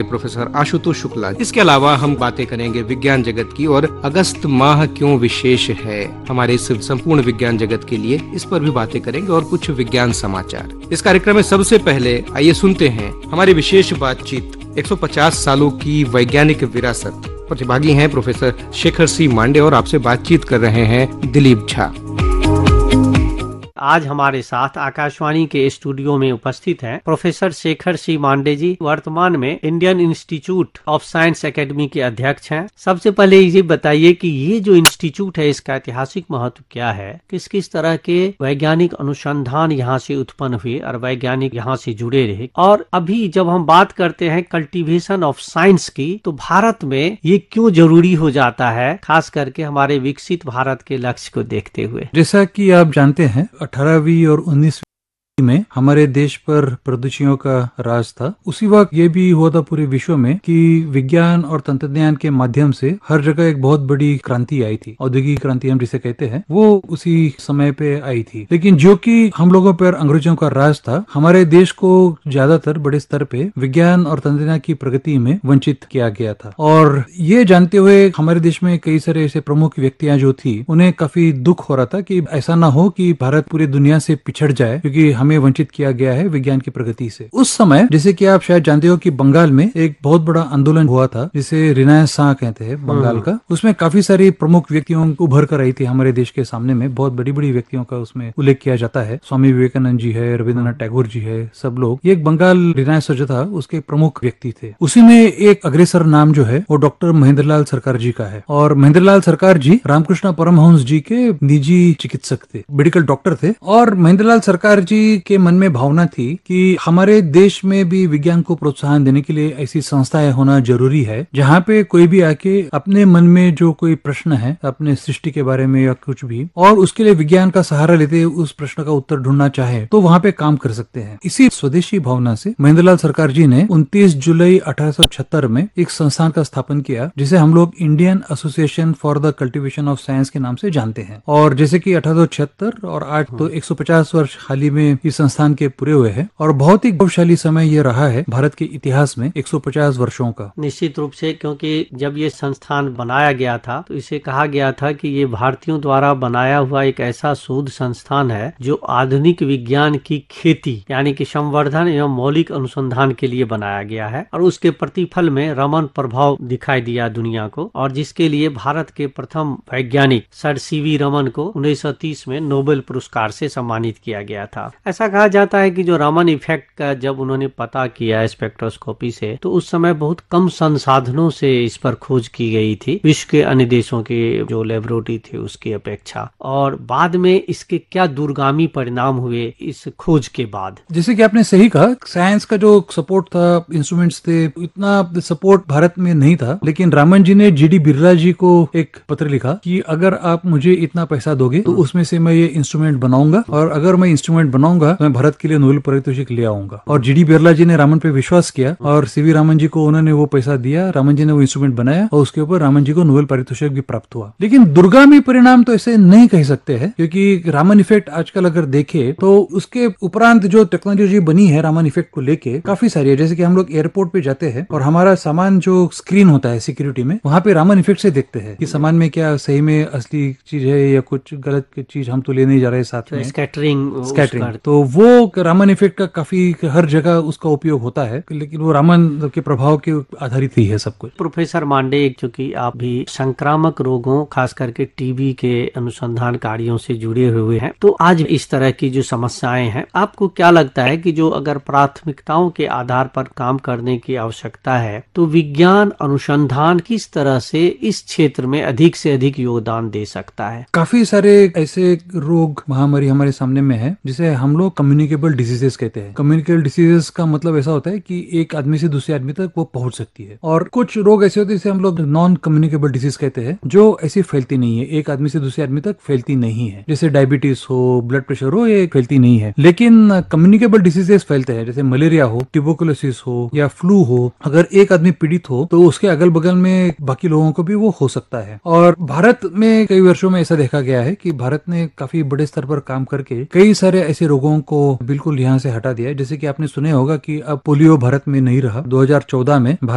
Professor Ashutosh Shukla. इसके अलावा हम बातें करेंगे विज्ञान जगत की और अगस्त माह क्यों विशेष है हमारे इस संपूर्ण विज्ञान जगत के लिए, इस पर भी बातें करेंगे और कुछ विज्ञान समाचार। इस कार्यक्रम में सबसे पहले आइए सुनते हैं हमारी विशेष बातचीत 150 सालों की वैज्ञानिक विरासत। प्रतिभागी हैं प्रोफेसर शेखर सी मांडे और आपसे बातचीत कर रहे हैं दिलीप झा। आज हमारे साथ आकाशवाणी के स्टूडियो में उपस्थित हैं प्रोफेसर शेखर सी मांडे जी। वर्तमान में Indian institute of science academy के अध्यक्ष हैं। सबसे पहले ये बताइए कि ये जो इंस्टीट्यूट है इसका ऐतिहासिक महत्व क्या है, किस किस तरह के वैज्ञानिक अनुसंधान यहाँ से उत्पन्न हुए और वैज्ञानिक यहाँ से जुड़े रहे, और अभी जब हम बात करते हैं कल्टीवेशन ऑफ साइंस की तो भारत में ये क्यों जरूरी हो जाता है, खास करके हमारे विकसित भारत के लक्ष्य को देखते हुए। जैसा कि आप जानते हैं 18वीं और 19वीं में हमारे देश पर प्रदूषणों का राज था। उसी वक्त ये भी हुआ था पूरे विश्व में कि विज्ञान और तंत्रज्ञान के माध्यम से हर जगह एक बहुत बड़ी क्रांति आई थी। औद्योगिक क्रांति हम जिसे कहते हैं, वो उसी समय पे आई थी। लेकिन जो कि हम लोगों पर अंग्रेजों का राज था, हमारे देश को ज्यादातर बड़े स्तर पे विज्ञान और तंत्रज्ञान की प्रगति में वंचित किया गया था। और ये जानते हुए हमारे देश में कई सारे ऐसे प्रमुख व्यक्तियां जो थी, उन्हें काफी दुख हो रहा था कि ऐसा ना हो कि भारत पूरी दुनिया से पिछड़ जाए, क्योंकि हमें वंचित किया गया है विज्ञान की प्रगति से। उस समय जैसे कि आप शायद जानते हो कि बंगाल में एक बहुत बड़ा आंदोलन हुआ था जिसे रिनायसां कहते हैं बंगाल का। उसमें काफी सारी प्रमुख व्यक्तियों उभर कर आई थी हमारे देश के सामने में। बहुत बड़ी बड़ी व्यक्तियों का उसमें उल्लेख किया जाता है। स्वामी विवेकानंद जी है, रविंद्रनाथ टैगोर जी है, सब लोग। ये एक बंगाल रिनायसां जो था उसके प्रमुख व्यक्ति थे। उसी में एक अग्रसर नाम जो है वो डॉक्टर महेंद्रलाल सरकार जी का है। और महेंद्रलाल सरकार जी रामकृष्ण परमहंस जी के निजी चिकित्सक थे, मेडिकल डॉक्टर थे। और महेंद्रलाल सरकार जी के मन में भावना थी कि हमारे देश में भी विज्ञान को प्रोत्साहन देने के लिए ऐसी संस्थाएं होना जरूरी है, जहाँ पे कोई भी आके अपने मन में जो कोई प्रश्न है अपने सृष्टि के बारे में या कुछ भी, और उसके लिए विज्ञान का सहारा लेते उस प्रश्न का उत्तर ढूंढना चाहे तो वहाँ पे काम कर सकते हैं। इसी स्वदेशी भावना से महेंद्रलाल सरकार जी ने 29 जुलाई 1876 में एक संस्थान का स्थापन किया, जिसे हम लोग Indian association for the cultivation of science के नाम से जानते हैं। और जैसे कि 1876 और आज तो 150 वर्ष हाल ही में इस संस्थान के पूरे हुए हैं। और बहुत ही गौरवशाली समय ये रहा है भारत के इतिहास में 150 वर्षों का। निश्चित रूप से, क्योंकि जब ये संस्थान बनाया गया था तो इसे कहा गया था कि ये भारतीयों द्वारा बनाया हुआ एक ऐसा शोध संस्थान है जो आधुनिक विज्ञान की खेती यानी कि संवर्धन एवं मौलिक अनुसंधान के लिए बनाया गया है। और उसके प्रतिफल में रमन प्रभाव दिखाई दिया दुनिया को, और जिसके लिए भारत के प्रथम वैज्ञानिक सर सीवी रमन को 1930 में नोबेल पुरस्कार से सम्मानित किया गया था। ऐसा कहा जाता है कि जो रामन इफेक्ट का जब उन्होंने पता किया स्पेक्ट्रोस्कोपी से, तो उस समय बहुत कम संसाधनों से इस पर खोज की गई थी विश्व के अन्य देशों के जो लेबोरेटरी थे उसकी अपेक्षा। और बाद में इसके क्या दूरगामी परिणाम हुए इस खोज के बाद। जैसे कि आपने सही कहा, साइंस का जो सपोर्ट था, इंस्ट्रूमेंट्स थे, इतना सपोर्ट भारत में नहीं था। लेकिन रामन जी ने जीडी बिरला जी को एक पत्र लिखा कि अगर आप मुझे इतना पैसा दोगे तो उसमें से मैं ये इंस्ट्रूमेंट बनाऊंगा, और अगर मैं इंस्ट्रूमेंट बनाऊंगा तो मैं भारत के लिए नोबेल पारितोषिक ले आऊंगा। और जीडी बिरला जी ने रामन पे विश्वास किया और सीवी रामन जी को उन्होंने वो पैसा दिया। रामन जी ने वो इंस्ट्रूमेंट बनाया और उसके ऊपर रामन जी को नोबेल पारितोषिक भी प्राप्त हुआ। लेकिन दूरगामी परिणाम तो ऐसे नहीं कह सकते हैं, क्योंकि रामन इफेक्ट आजकल अगर देखे तो उसके उपरांत जो टेक्नोलॉजी बनी है रामन इफेक्ट को लेके काफी सारी है। जैसे कि हम लोग एयरपोर्ट पे जाते हैं और हमारा सामान जो स्क्रीन होता है सिक्योरिटी में, वहाँ पे रामन इफेक्ट से देखते हैं कि सामान में क्या सही में असली चीज है या कुछ गलत चीज हम तो ले नहीं जा रहे साथ में। स्कैटरिंग तो वो रामन इफेक्ट का काफी हर जगह उसका उपयोग होता है, लेकिन वो रामन के प्रभाव के आधारित ही है सब कुछ। प्रोफेसर मांडे, चूंकि आप भी संक्रामक रोगों खास करके टीबी के अनुसंधान कार्यों से जुड़े हुए हैं, तो आज इस तरह की जो समस्याएं हैं, आपको क्या लगता है कि जो अगर प्राथमिकताओं के आधार पर काम करने की आवश्यकता है तो विज्ञान अनुसंधान किस तरह से इस क्षेत्र में अधिक से अधिक योगदान दे सकता है? काफी सारे ऐसे रोग महामारी हमारे सामने में है जिसे हम लोग कम्युनिकेबल डिजीजेस कहते हैं। कम्युनिकेबल डिजीजेस का मतलब ऐसा होता है कि एक आदमी से दूसरे आदमी तक वो पहुंच सकती है। और कुछ रोग ऐसे होते हैं जिसे हम लोग नॉन कम्युनिकेबल डिजीज कहते हैं, जो ऐसी फैलती नहीं है, एक आदमी से दूसरे आदमी तक फैलती नहीं है। जैसे डायबिटीज हो, ब्लड प्रेशर हो, ये फैलती नहीं है। लेकिन कम्युनिकेबल डिजीजेस फैलते हैं, जैसे मलेरिया हो, ट्यूबरकुलोसिस हो या फ्लू हो। अगर एक आदमी पीड़ित हो तो उसके अगल बगल में बाकी लोगों को भी वो हो सकता है। और भारत में कई वर्षों में ऐसा देखा गया है कि भारत ने काफी बड़े स्तर पर काम करके कई सारे ऐसे रोगों को बिल्कुल यहाँ से हटा दिया है। जैसे कि आपने सुने होगा कि अब पोलियो भारत में नहीं रहा। 2014 में